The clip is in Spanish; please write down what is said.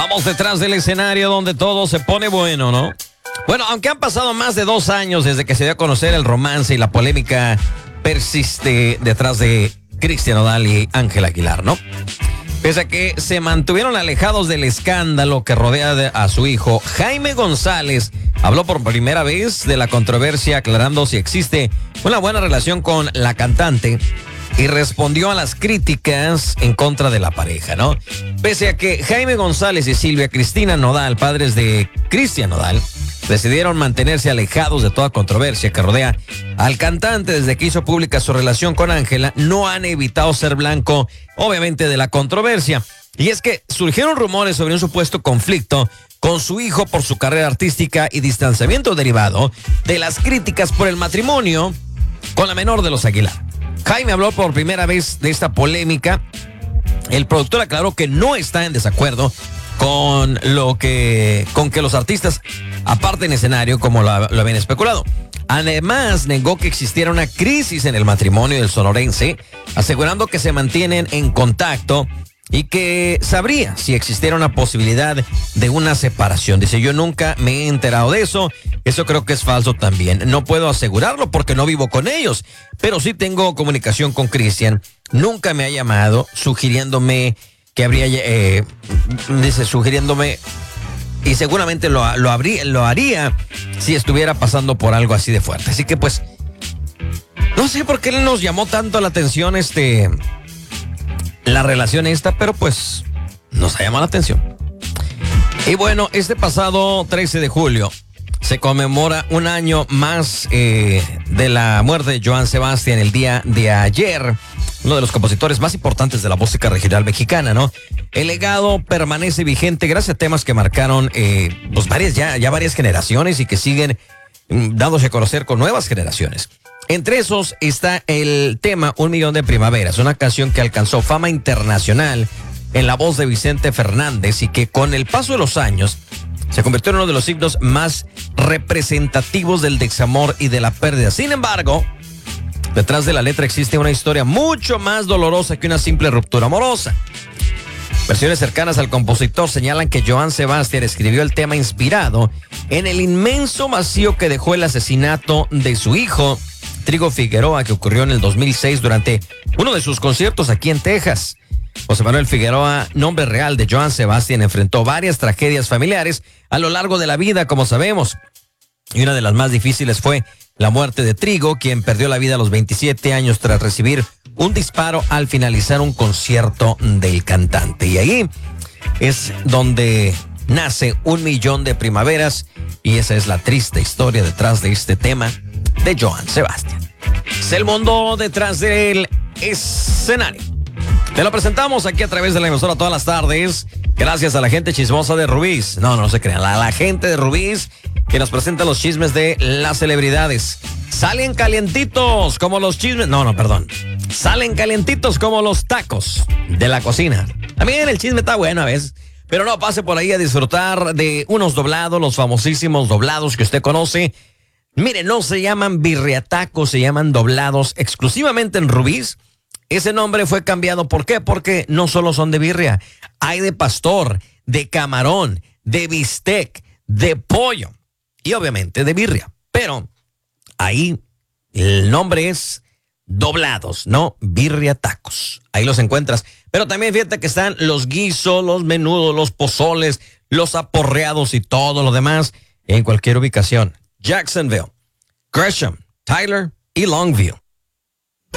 Estamos detrás del escenario donde todo se pone bueno, ¿no? Bueno, aunque han pasado más de 2 años desde que se dio a conocer el romance y la polémica persiste detrás de Cristian Nodal y Ángela Aguilar, ¿no? Pese a que se mantuvieron alejados del escándalo que rodea a su hijo, Jaime González habló por primera vez de la controversia, aclarando si existe una buena relación con la cantante y respondió a las críticas en contra de la pareja, ¿no? Pese a que Jaime González y Silvia Cristina Nodal, padres de Cristian Nodal, decidieron mantenerse alejados de toda controversia que rodea al cantante desde que hizo pública su relación con Ángela, no han evitado ser blanco, obviamente, de la controversia. Y es que surgieron rumores sobre un supuesto conflicto con su hijo por su carrera artística y distanciamiento derivado de las críticas por el matrimonio con la menor de los Aguilar. Jaime habló por primera vez de esta polémica. El productor aclaró que no está en desacuerdo con que los artistas aparten escenario como lo habían especulado. Además, negó que existiera una crisis en el matrimonio del sonorense, asegurando que se mantienen en contacto y que sabría si existiera una posibilidad de una separación. Dice, yo nunca me he enterado de eso. Eso creo que es falso también. No puedo asegurarlo porque no vivo con ellos, pero sí tengo comunicación con Cristian. Nunca me ha llamado sugiriéndome que habría, sugiriéndome, y seguramente lo haría si estuviera pasando por algo así de fuerte. Así que pues, no sé por qué nos llamó tanto la atención la relación esta, pero pues nos ha llamado la atención. Y bueno, este pasado 13 de julio se conmemora un año más de la muerte de Joan Sebastián. El día de ayer, uno de los compositores más importantes de la música regional mexicana, ¿no? El legado permanece vigente gracias a temas que marcaron pues varias generaciones y que siguen dándose a conocer con nuevas generaciones. Entre esos está el tema Un Millón de Primaveras, una canción que alcanzó fama internacional en la voz de Vicente Fernández y que con el paso de los años se convirtió en uno de los himnos más representativos del desamor y de la pérdida. Sin embargo, detrás de la letra existe una historia mucho más dolorosa que una simple ruptura amorosa. Versiones cercanas al compositor señalan que Joan Sebastián escribió el tema inspirado en el inmenso vacío que dejó el asesinato de su hijo, Trigo Figueroa, que ocurrió en el 2006 durante uno de sus conciertos aquí en Texas. José Manuel Figueroa, nombre real de Joan Sebastián, enfrentó varias tragedias familiares a lo largo de la vida, como sabemos. Y una de las más difíciles fue la muerte de Trigo, quien perdió la vida a los 27 años tras recibir un disparo al finalizar un concierto del cantante. Y ahí es donde nace Un Millón de Primaveras, y esa es la triste historia detrás de este tema de Joan Sebastián. Es el mundo detrás del escenario. Te lo presentamos aquí a través de la emisora todas las tardes, gracias a la gente chismosa de Rubí's. No se crean, la gente de Rubí's que nos presenta los chismes de las celebridades. Salen calientitos como los chismes, salen calientitos como los tacos de la cocina. También el chisme está bueno a veces, pero no, pase por ahí a disfrutar de unos doblados, los famosísimos doblados que usted conoce. Mire, no se llaman birriatacos, se llaman doblados exclusivamente en Rubí's. Ese nombre fue cambiado, ¿por qué? Porque no solo son de birria, hay de pastor, de camarón, de bistec, de pollo y obviamente de birria. Pero ahí el nombre es doblados, no birriatacos. Ahí los encuentras. Pero también fíjate que están los guisos, los menudos, los pozoles, los aporreados y todo lo demás en cualquier ubicación. Jacksonville, Gresham, Tyler y Longview.